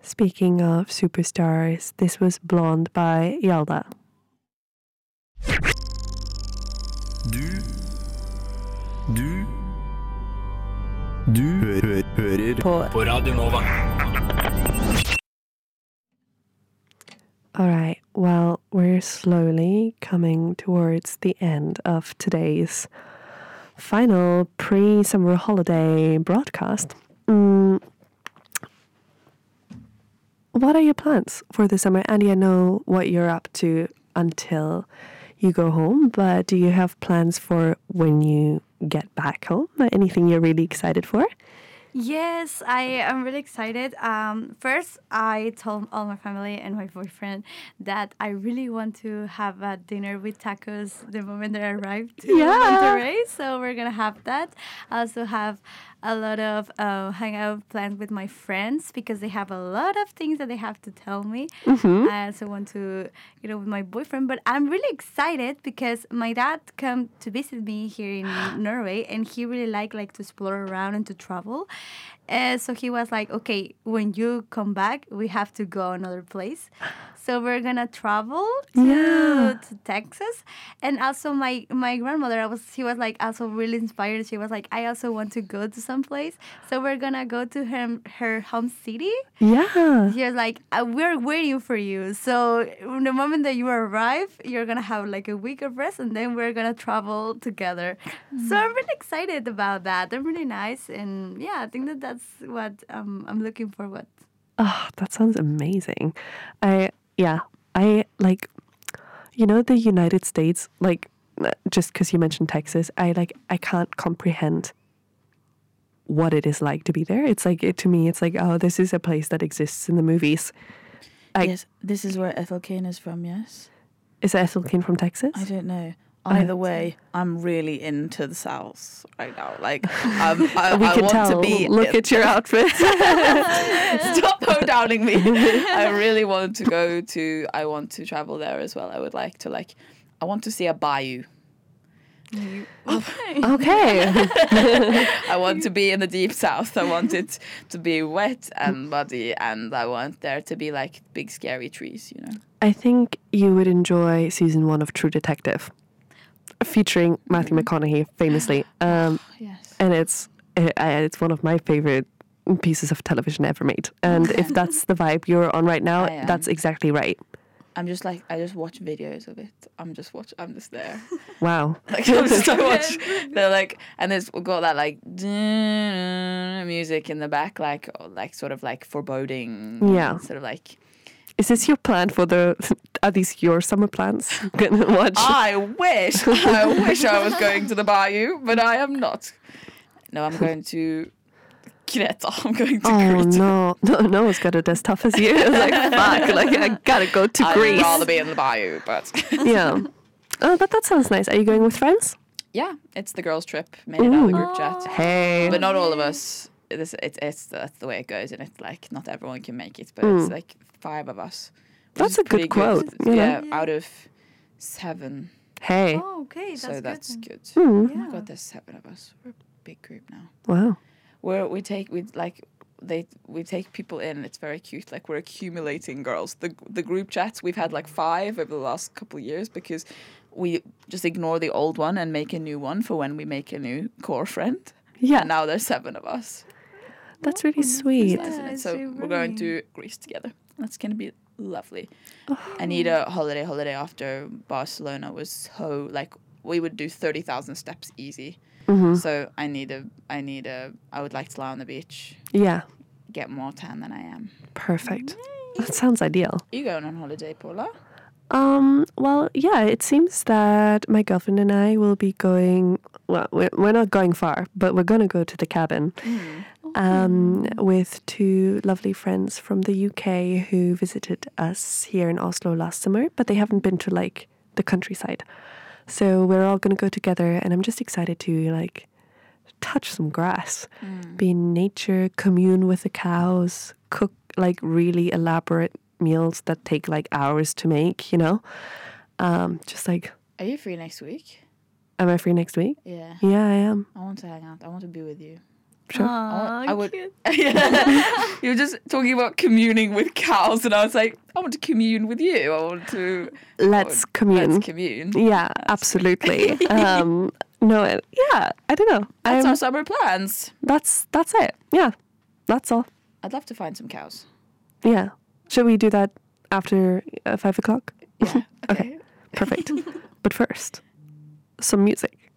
Speaking of superstars, this was Blonde by Hjalda. Du hører på Radio Nova. All right, well, we're slowly coming towards the end of today's final pre-summer holiday broadcast. What are your plans for the summer? Andy, I know what you're up to until you go home, but do you have plans for when you get back home? Anything you're really excited for? Yes, I am really excited. First, I told all my family and my boyfriend that I really want to have a dinner with tacos the moment that I arrive to Monterrey. So we're going to have that. I also have a lot of hangout plans with my friends because they have a lot of things that they have to tell me. Mm-hmm. I also want to, with my boyfriend. But I'm really excited because my dad came to visit me here in Norway, and he really like to explore around and to travel. So he was like, okay, when you come back, we have to go another place. So we're going to travel to Texas. And also my grandmother, she was like also really inspired. She was like, I also want to go to some place. So we're going to go to her home city. Yeah. She was like, we're waiting for you. So the moment that you arrive, you're going to have like a week of rest, and then we're going to travel together. So I'm really excited about that. They're really nice. And yeah, I think that's what I'm looking forward. Oh, that sounds amazing. I like, the United States, like, just because you mentioned Texas, I can't comprehend what it is like to be there. It's like, to me, it's like, oh, this is a place that exists in the movies. Yes, this is where Ethel Cain is from, yes? Is Ethel Cain from Texas? I don't know. Either way, I'm really into the South right now. Like, I want tell. To be. Look at your outfit. Stop downing me. I really want to go to. I want to travel there as well. I would like to I want to see a bayou. Okay. I want to be in the deep South. I want it to be wet and muddy, and I want there to be like big scary trees. I think you would enjoy season 1 of True Detective, featuring Matthew McConaughey famously. Yes. And it's one of my favorite pieces of television ever made. And if that's the vibe you're on right now, that's exactly right. I'm just like, I just watch videos of it. I'm just there. Wow. I watch. They're like, and there's got that like music in the back, like sort of like foreboding. Yeah. Sort of like. Is this your plan for are these your summer plans? Gonna watch? I wish I was going to the bayou, but I am not. No, I'm going to Kreta. I'm going to Crete. No one's got it as tough as you. It's like, fuck, I gotta go to Greece. I'd rather be in the bayou, but. Yeah. Oh, but that sounds nice. Are you going with friends? Yeah, it's the girls' trip made it out of the group chat. Hey. But not all of us. That's the way it goes, and it's like not everyone can make it, but it's like 5 of us. That's a good quote. Yeah, out of 7. Hey. Oh, okay, That's good. Yeah. Oh my God, there's 7 of us. We're a big group now. Wow. We take people in. It's very cute. Like, we're accumulating girls. The group chats, we've had like 5 over the last couple of years because we just ignore the old one and make a new one for when we make a new core friend. Yeah. And now there's 7 of us. That's really sweet. Nice, isn't it? So we're going to Greece together. That's going to be lovely. Oh. I need a holiday after Barcelona was so, like, we would do 30,000 steps easy. Mm-hmm. So I would like to lie on the beach. Yeah. Get more tan than I am. Perfect. That sounds ideal. Are you going on holiday, Paula? Well, yeah, it seems that my girlfriend and I will be going, well, we're not going far, but we're going to go to the cabin with 2 lovely friends from the UK who visited us here in Oslo last summer, but they haven't been to, like, the countryside. So we're all going to go together, and I'm just excited to, like, touch some grass, be in nature, commune with the cows, cook, like, really elaborate meals that take like hours to make, just like. Are you free next week? Am I free next week? Yeah. Yeah, I am. I want to hang out. I want to be with you. Sure. Aw, I would. cute. You were just talking about communing with cows, and I was like, I want to commune with you. I want to. Let's commune. Let's commune. Yeah, absolutely. No, yeah, I don't know. That's our summer plans. That's it. Yeah, that's all. I'd love to find some cows. Yeah. Should we do that after 5 o'clock? Yeah. Okay, perfect. But first, some music.